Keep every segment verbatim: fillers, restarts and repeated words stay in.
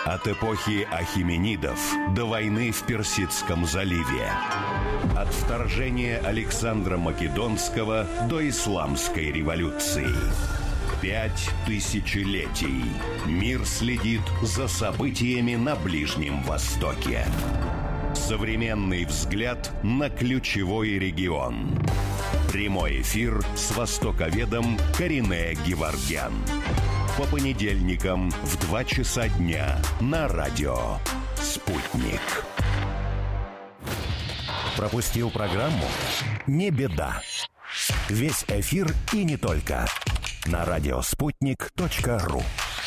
От эпохи ахименидов до войны в Персидском заливе. От вторжения Александра Македонского до исламской революции. Пять тысячелетий. Мир следит за событиями на Ближнем Востоке. Современный взгляд на ключевой регион. Прямой эфир с востоковедом Каринэ Геворгян. По понедельникам в два часа дня на радио «Спутник». Пропустил программу? Не беда. Весь эфир и не только. На радиоспутник точка ру.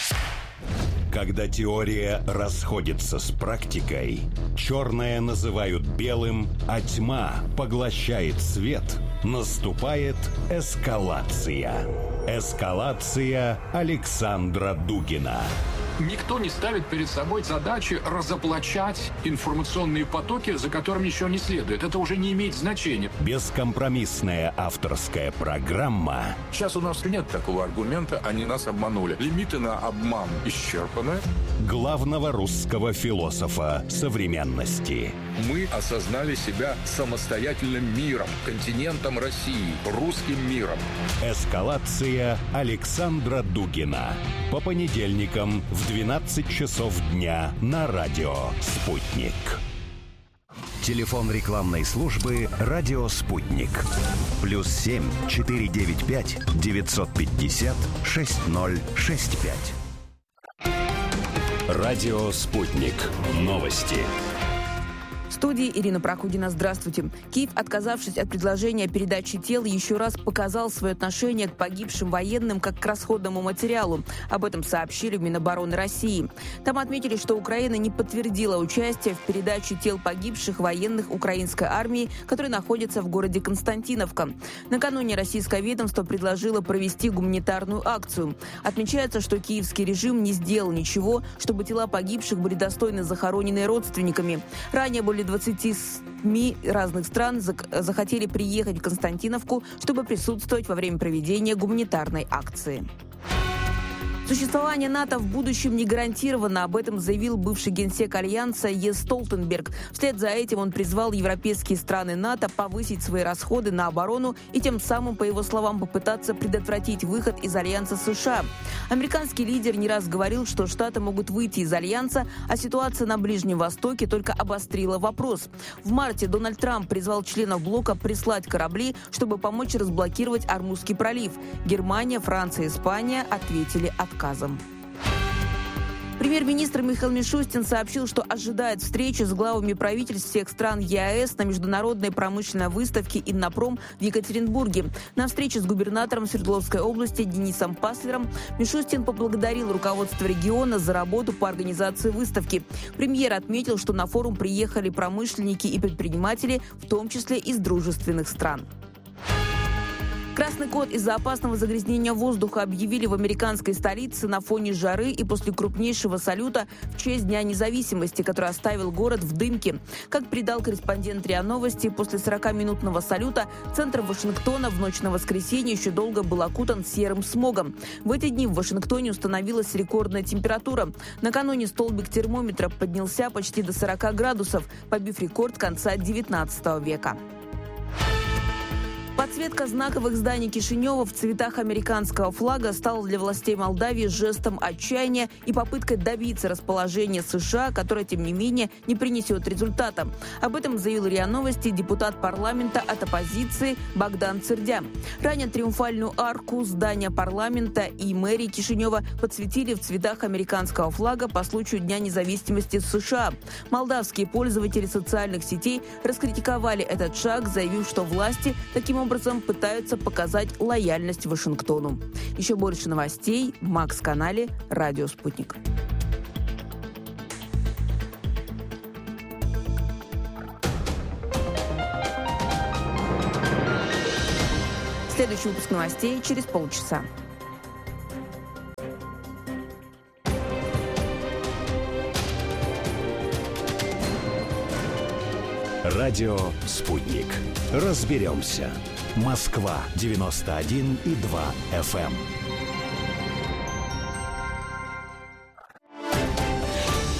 Когда теория расходится с практикой, черное называют белым, а тьма поглощает свет, наступает эскалация. Эскалация Александра Дугина. Никто не ставит перед собой задачи разоблачать информационные потоки, за которыми ничего не следует. Это уже не имеет значения. Бескомпромиссная авторская программа. Сейчас у нас нет такого аргумента, они нас обманули. Лимиты на обман исчерпаны. Главного русского философа современности. Мы осознали себя самостоятельным миром, континентом России, русским миром. Эскалация Александра Дугина. По понедельникам в двенадцать часов дня на радио «Спутник». Телефон рекламной службы «Радио Спутник». Плюс семь четыре девять пять девятьсот пятьдесят шесть ноль шесть пять. Радио «Спутник». Новости. В студии Ирина Прокудина. Здравствуйте. Киев, отказавшись от предложения передачи тел, еще раз показал свое отношение к погибшим военным как к расходному материалу. Об этом сообщили в Минобороны России. Там отметили, что Украина не подтвердила участие в передаче тел погибших военных украинской армии, которые находятся в городе Константиновка. Накануне российское ведомство предложило провести гуманитарную акцию. Отмечается, что киевский режим не сделал ничего, чтобы тела погибших были достойно захоронены родственниками. Ранее более двадцати СМИ разных стран захотели приехать в Константиновку, чтобы присутствовать во время проведения гуманитарной акции. Существование НАТО в будущем не гарантировано. Об этом заявил бывший генсек Альянса Йенс Столтенберг. Вслед за этим он призвал европейские страны НАТО повысить свои расходы на оборону и тем самым, по его словам, попытаться предотвратить выход из Альянса США. Американский лидер не раз говорил, что Штаты могут выйти из Альянса, а ситуация на Ближнем Востоке только обострила вопрос. В марте Дональд Трамп призвал членов блока прислать корабли, чтобы помочь разблокировать Ормузский пролив. Германия, Франция и Испания ответили отказом. Отказом. Премьер-министр Михаил Мишустин сообщил, что ожидает встречи с главами правительств всех стран ЕАЭС на международной промышленной выставке «Иннопром» в Екатеринбурге. На встрече с губернатором Свердловской области Денисом Паслером Мишустин поблагодарил руководство региона за работу по организации выставки. Премьер отметил, что на форум приехали промышленники и предприниматели, в том числе из дружественных стран. Красный код из-за опасного загрязнения воздуха объявили в американской столице на фоне жары и после крупнейшего салюта в честь Дня независимости, который оставил город в дымке. Как передал корреспондент РИА Новости, после сорокаминутного салюта центр Вашингтона в ночь на воскресенье еще долго был окутан серым смогом. В эти дни в Вашингтоне установилась рекордная температура. Накануне столбик термометра поднялся почти до сорока градусов, побив рекорд конца девятнадцатого века. Подсветка знаковых зданий Кишинева в цветах американского флага стала для властей Молдавии жестом отчаяния и попыткой добиться расположения США, которое, тем не менее, не принесет результата. Об этом заявил РИА Новости депутат парламента от оппозиции Богдан Цирдя. Ранее триумфальную арку здания парламента и мэрии Кишинева подсветили в цветах американского флага по случаю Дня независимости США. Молдавские пользователи социальных сетей раскритиковали этот шаг, заявив, что власти таким образом образом пытаются показать лояльность Вашингтону. Еще больше новостей в Макс-канале «Радио Спутник». Следующий выпуск новостей через полчаса. Радио «Спутник». Разберемся. Москва девяносто один и два эф эм.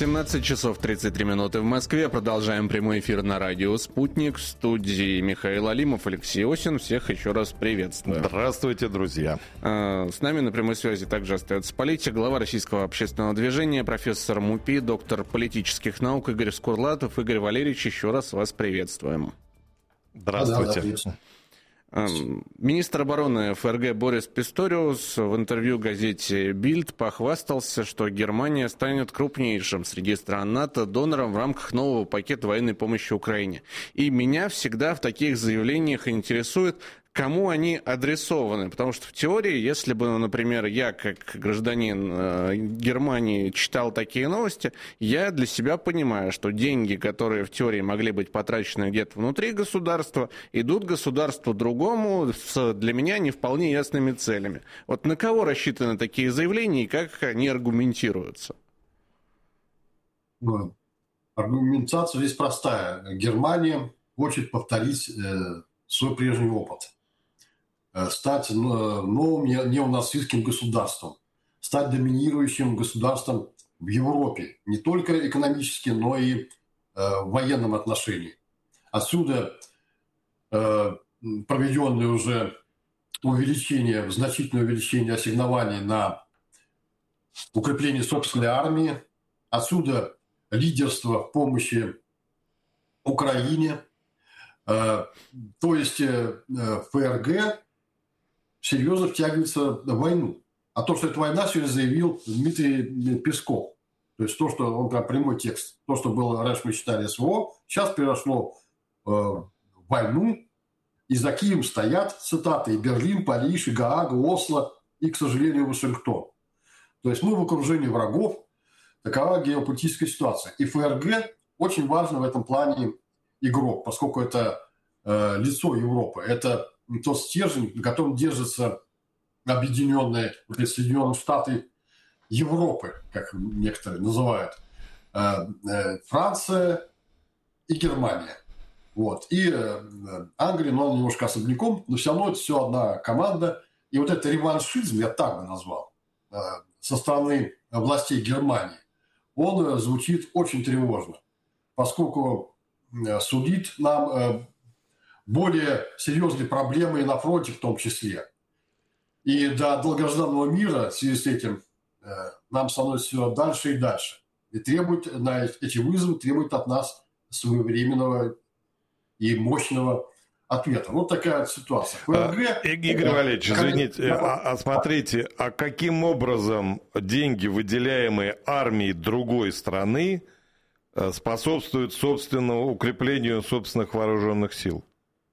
семнадцать часов тридцать три минуты в Москве. Продолжаем прямой эфир на радио «Спутник». В студии Михаил Алимов, Алексей Осин. Всех еще раз приветствую. Здравствуйте, друзья. С нами на прямой связи также остается политик, глава Российского общественного движения, профессор МУПИ, доктор политических наук Игорь Скурлатов. Игорь Валерьевич, еще раз вас приветствуем. Здравствуйте. Да, да, Министр обороны ФРГ Борис Писториус в интервью газете «Бильд» похвастался, что Германия станет крупнейшим среди стран НАТО донором в рамках нового пакета военной помощи Украине. И меня всегда в таких заявлениях интересует, кому они адресованы. Потому что в теории, если бы, например, я, как гражданин э, Германии, читал такие новости, я для себя понимаю, что деньги, которые в теории могли быть потрачены где-то внутри государства, идут государству другому с для меня не вполне ясными целями. Вот на кого рассчитаны такие заявления и как они аргументируются? Аргументация здесь простая. Германия хочет повторить э, свой прежний опыт. Стать новым неонацистским государством, стать доминирующим государством в Европе, не только экономически, но и э, в военном отношении. Отсюда э, проведенное уже увеличение, значительное увеличение ассигнований на укрепление собственной армии, отсюда лидерство в помощи Украине, э, то есть э, ФРГ серьезно втягивается в войну. А то, что это война, сегодня заявил Дмитрий Песков. То есть то, что он прям прямой текст, то, что было раньше мы считали СВО, сейчас переросло э, в войну, и за Киевом стоят, цитаты, и Берлин, Париж, и Гаага, Осло, и, к сожалению, Вашингтон. То есть мы в окружении врагов, такова геополитическая ситуация. И ФРГ очень важно в этом плане игрок, поскольку это э, лицо Европы, это тот стержень, на котором держатся объединенные Соединенные Штаты Европы, как некоторые называют, Франция и Германия. Вот. И Англия, но он немножко особняком, но все равно это все одна команда. И вот этот реваншизм, я так бы назвал, со стороны властей Германии, он звучит очень тревожно, поскольку сулит нам более серьезные проблемы и на фронте в том числе. И до долгожданного мира в связи с этим э, нам становится все дальше и дальше. И требует, на эти вызовы требует от нас своевременного и мощного ответа. Вот такая ситуация. ФРГ, Игорь Валерьевич, извините, а, а смотрите, а каким образом деньги, выделяемые армией другой страны, способствуют собственному укреплению собственных вооруженных сил?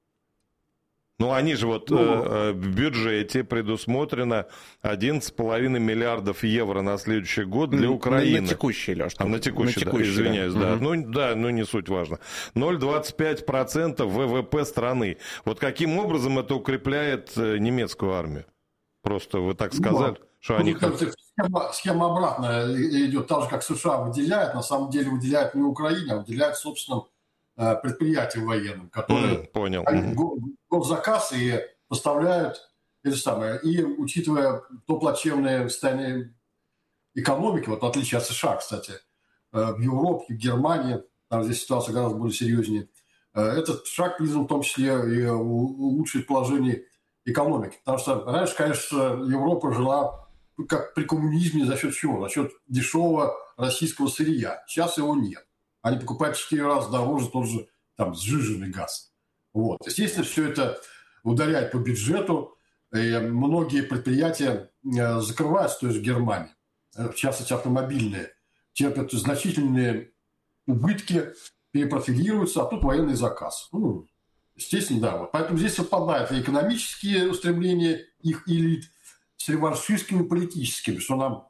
Ну, они же вот ну, э, в бюджете предусмотрено одиннадцать с половиной миллиардов евро на следующий год для Украины. На текущий, Леш. А, на текущий, на текущий, да, извиняюсь, да. да. Угу. Ну, да, ну не суть важно. ноль целых двадцать пять сотых процента ВВП страны. Вот каким образом это укрепляет немецкую армию? Просто вы так сказали, ну, что они... Схема, схема обратная идет, так же, как США выделяют, на самом деле выделяют не Украине, а выделяют собственным предприятиям военным, которые mm, понял. госзаказ и поставляют это самое. И учитывая то плачевное состояние экономики, вот в отличие от США, кстати, в Европе, в Германии, там здесь ситуация гораздо более серьезнее, этот шаг призван в том числе и улучшить положение экономики. Потому что раньше, конечно, Европа жила как при коммунизме за счет чего? За счет дешевого российского сырья. Сейчас его нет. Они покупают в четыре раза дороже тот же там, сжиженный газ. Вот. Естественно, все это ударяет по бюджету. И многие предприятия закрываются в той же Германии. В частности, автомобильные. Терпят значительные убытки, перепрофилируются, а тут военный заказ. Ну, естественно, да. Вот. Поэтому здесь совпадают и экономические устремления их элит с реваншистскими политическими, что нам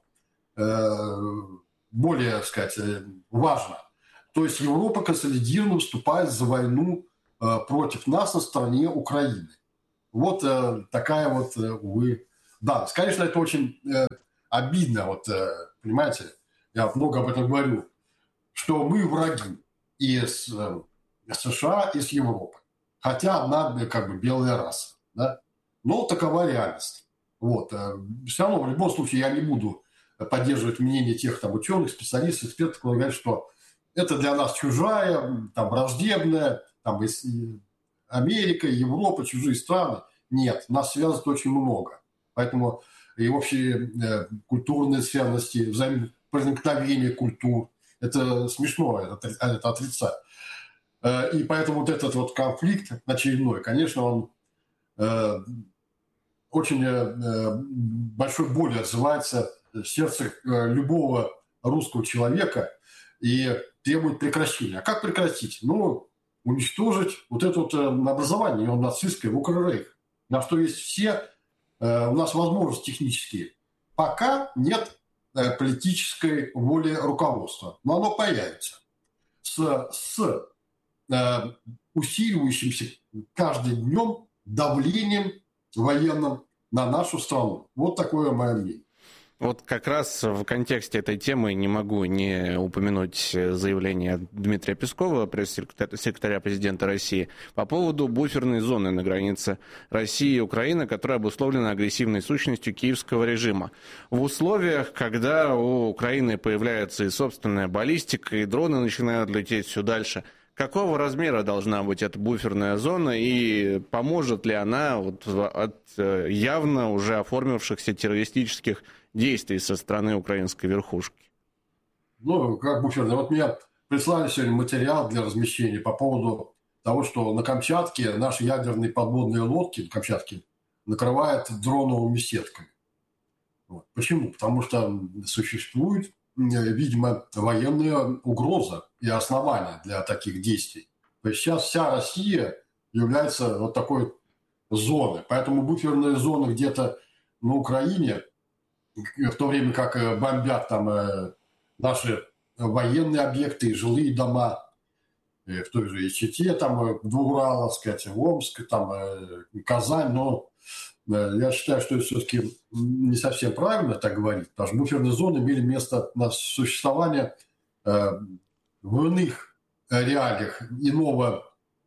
э, более, так сказать, важно. То есть Европа консолидированно выступает за войну э, против нас на стороне Украины. Вот э, такая вот, э, увы, данность. Конечно, это очень э, обидно, вот, э, понимаете, я много об этом говорю, что мы враги и с э, США, и с Европой. Хотя одна как бы белая раса. Да? Но такова реальность. Вот. Э, все равно, в любом случае, я не буду поддерживает мнение тех там ученых, специалистов, экспертов, которые говорят, что это для нас чужая, там, враждебная, там, Америка, Европа, чужие страны. Нет, нас связывает очень много. Поэтому и общие э, культурные ценности, взаимопроникновение культур, это смешно, это, это отрицать. Э, и поэтому вот этот вот конфликт очередной, конечно, он э, очень э, большой болью отзывается в сердце э, любого русского человека и требует прекращения. А как прекратить? Ну, уничтожить вот это вот образование нацистское в Укррейх, на что есть все э, у нас возможности технические. Пока нет э, политической воли руководства, но оно появится с, с э, усиливающимся каждым днем давлением военным на нашу страну. Вот такое мое мнение. Вот как раз в контексте этой темы не могу не упомянуть заявление Дмитрия Пескова, пресс-секретаря президента России, по поводу буферной зоны на границе России и Украины, которая обусловлена агрессивной сущностью киевского режима. В условиях, когда у Украины появляется и собственная баллистика, и дроны начинают лететь все дальше, какого размера должна быть эта буферная зона и поможет ли она вот от явно уже оформившихся террористических действий со стороны украинской верхушки? Ну, как буферная. Вот мне прислали сегодня материал для размещения по поводу того, что на Камчатке наши ядерные подводные лодки на Камчатке накрывают дроновыми сетками. Вот. Почему? Потому что существует, видимо, военная угроза и основания для таких действий. То есть сейчас вся Россия является вот такой зоной. Поэтому буферная зона где-то на Украине, в то время как бомбят там наши военные объекты, жилые дома, в той же Чите, там, Двурала, сказать, Омск, там, Казань, но я считаю, что это все-таки не совсем правильно так говорить, потому что буферные зоны имели место на существование в иных реалиях иного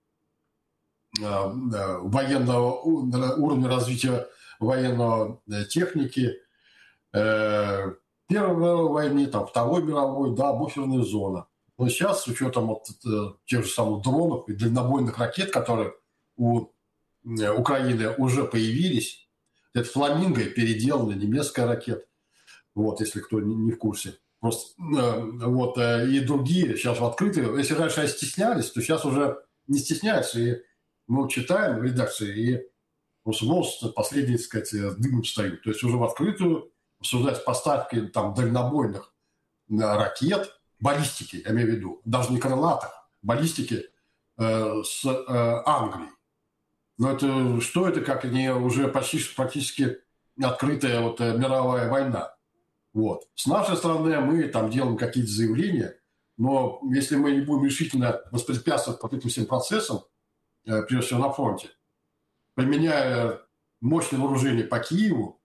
военного уровня развития военной техники, Первой мировой войны, там, Второй мировой, да, буферная зона. Но сейчас, с учетом вот, тех же самых дронов и дальнобойных ракет, которые у Украины уже появились, это «Фламинго» переделанная немецкая ракета, вот, если кто не в курсе. Просто, вот, и другие сейчас в открытую. Если раньше стеснялись, то сейчас уже не стесняются. И мы читаем в редакции, и волосы последние, так сказать, дымом встают. То есть уже в открытую обсуждать поставки там, дальнобойных ракет, баллистики, я имею в виду, даже не крылатых, баллистики э, с э, Англией. Но это что это, как не уже почти, практически открытая вот, мировая война. Вот. С нашей стороны мы там делаем какие-то заявления, но если мы не будем решительно воспрепятствовать под этим всем процессам, э, прежде всего на фронте, применяя мощное вооружение по Киеву,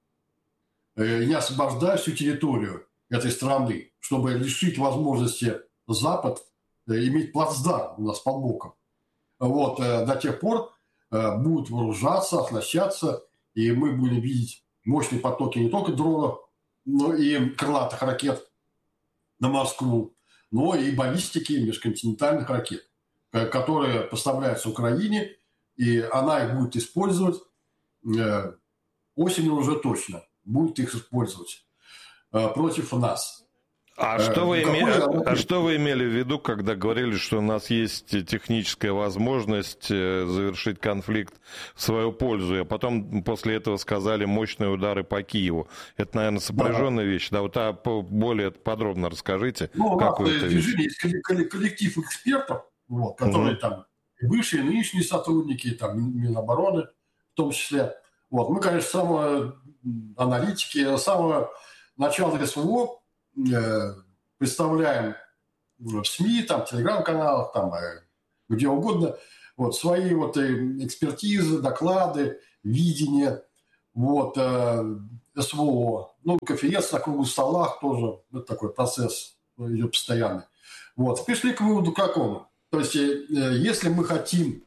э, не освобождая всю территорию этой страны, чтобы лишить возможности Запад э, иметь плацдарм у нас под боком, вот, э, до тех пор э, будут вооружаться, оснащаться, и мы будем видеть мощные потоки не только дронов, но и крылатых ракет на Москву, но и баллистики межконтинентальных ракет, которые поставляются Украине, и она их будет использовать э, осенью уже точно, будет их использовать э, против нас. А, э, что вы име... какой... а что вы имели в виду, когда говорили, что у нас есть техническая возможность завершить конфликт в свою пользу, а потом после этого сказали мощные удары по Киеву? Это, наверное, сопряженная да. вещь. Да, вот а более подробно расскажите. Ну, как у нас в движении есть коллектив экспертов, вот, которые угу. там бывшие, нынешние сотрудники, там, Минобороны в том числе. Вот. Мы, конечно, самые аналитики, с самого начала СВО э, представляем в СМИ, там, в телеграм-каналах, там, э, где угодно, вот, свои вот, э, экспертизы, доклады, видения, вот, э, СВО. Ну, конференции на круглых столах тоже, это такой процесс идет постоянный. Вот. Пришли к выводу какому? То есть, если мы хотим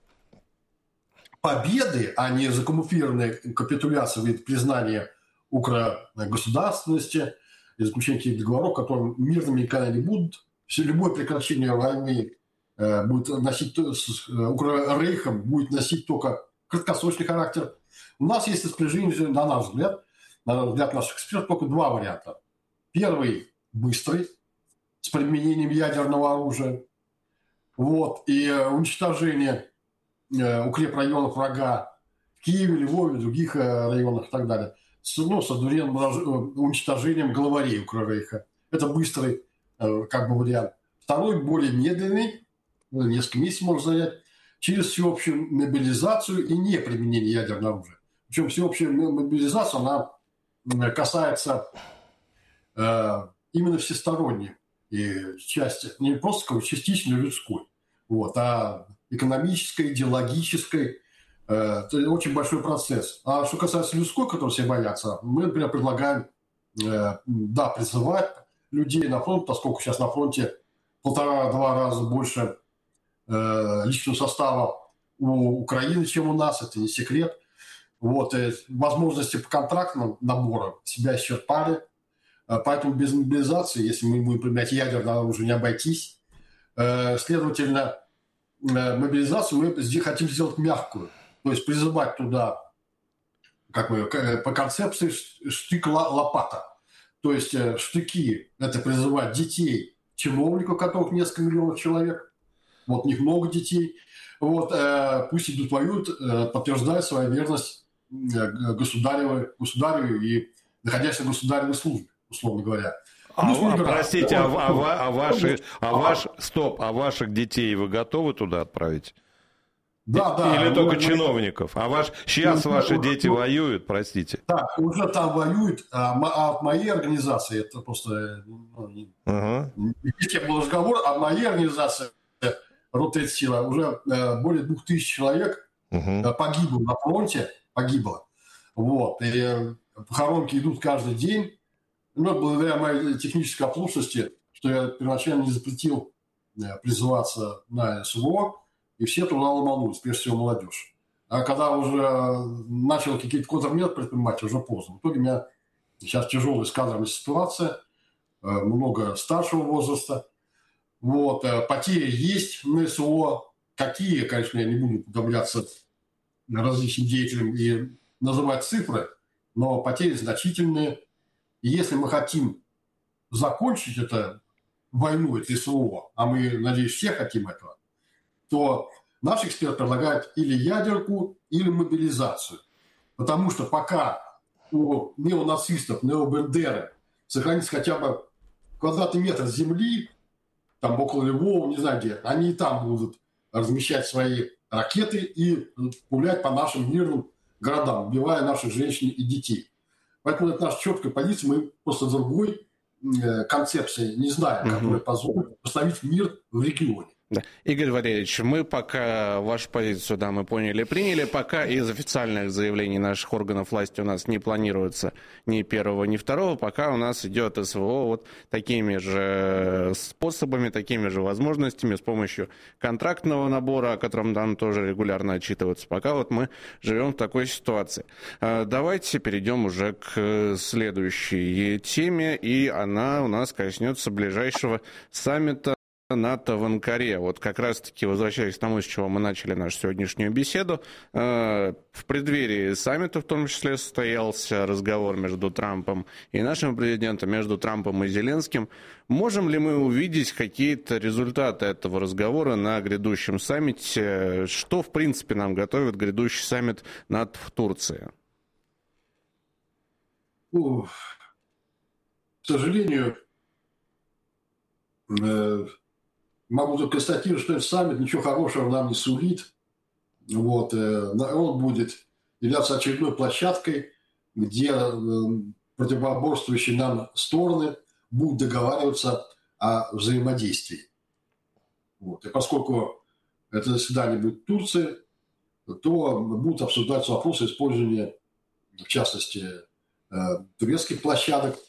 победы, а не закамуфлированной капитуляции в виде признания укргосударственности, и заключение таких договоров, которые мирными никогда не будут. Все, любое прекращение войны э, будет носить, с э, Рейхом будет носить только краткосрочный характер. У нас есть распоряжение, на наш взгляд, на взгляд наших экспертов, только два варианта. Первый – быстрый, с применением ядерного оружия. Вот, и э, уничтожение э, укрепрайонов врага в Киеве, Львове, других э, районах и так далее. С, ну, с одновременным уничтожением главарей Укррейха. Это быстрый э, как бы вариант. Второй, более медленный, несколько месяцев можно занять, через всеобщую мобилизацию и не применение ядерного оружия. Причем всеобщая мобилизация, она касается э, именно всесторонней и части, не просто как частично людской, вот, а экономической, идеологической. Э, это очень большой процесс. А что касается людской, который все боятся, мы, например, предлагаем э, да, призывать людей на фронт, поскольку сейчас на фронте полтора-два раза больше э, личного состава у Украины, чем у нас, это не секрет. Вот, э, возможности по контрактным наборам себя исчерпали. Поэтому без мобилизации, если мы будем применять ядерное оружие, не обойтись. Следовательно, мобилизацию мы хотим сделать мягкую. То есть призывать туда, как мы, по концепции штык-лопата. То есть штыки – это призывать детей, чиновников, которых несколько миллионов человек. Вот, у них много детей. Вот, пусть идут воюют, подтверждая свою верность государю, государю и находясь в государевой службе, условно говоря. А, а, простите, а, а, а, ваши, а ваш, стоп, а ваших детей вы готовы туда отправить? Да, да. Или мы, только мы, чиновников? А ваш, сейчас мы, ваши мы, дети мы, воюют, простите? Да, уже там воюют, а, а от моей организации, это просто ну, не, uh-huh. не тем был разговор, а от моей организации «Ротет Сила» уже э, более двух тысяч человек uh-huh. э, погибло на фронте, погибло. Вот, и э, похоронки идут каждый день. Ну, благодаря моей технической оплошности, что я первоначально не запретил призываться на СВО, и все туда ломанулись, прежде всего молодежь. А когда уже начал какие-то контрмеры предпринимать, уже поздно. В итоге у меня сейчас тяжелая с кадрами ситуация, много старшего возраста. Вот, потери есть на СВО. Какие, конечно, я не буду уподобляться различным деятелям и называть цифры, но потери значительные. И если мы хотим закончить эту войну, это СВО, а мы, надеюсь, все хотим этого, то наш эксперт предлагает или ядерку, или мобилизацию. Потому что пока у неонацистов, необендеры сохранится хотя бы квадратный метр земли, там около Львова, не знаю где, они и там будут размещать свои ракеты и пулять по нашим мирным городам, убивая наших женщин и детей. Поэтому это наша четкая позиция, мы просто другой э, концепции не знаем, угу. которая позволит восстановить мир в регионе. Да. Игорь Валерьевич, мы пока вашу позицию, да, мы поняли, приняли, пока из официальных заявлений наших органов власти у нас не планируется ни первого, ни второго, пока у нас идет СВО вот такими же способами, такими же возможностями, с помощью контрактного набора, о котором нам тоже регулярно отчитываются, пока вот мы живем в такой ситуации. Давайте перейдем уже к следующей теме, и она у нас коснется ближайшего саммита НАТО в Анкаре. Вот как раз-таки, возвращаясь к тому, с чего мы начали нашу сегодняшнюю беседу, в преддверии саммита в том числе состоялся разговор между Трампом и нашим президентом, между Трампом и Зеленским. Можем ли мы увидеть какие-то результаты этого разговора на грядущем саммите? Что, в принципе, нам готовит грядущий саммит НАТО в Турции? О, к сожалению, могу только констатировать, что этот саммит ничего хорошего нам не сулит. Вот, он будет являться очередной площадкой, где противоборствующие нам стороны будут договариваться о взаимодействии. Вот. И поскольку это заседание будет в Турции, то будут обсуждаться вопросы использования, в частности, турецких площадок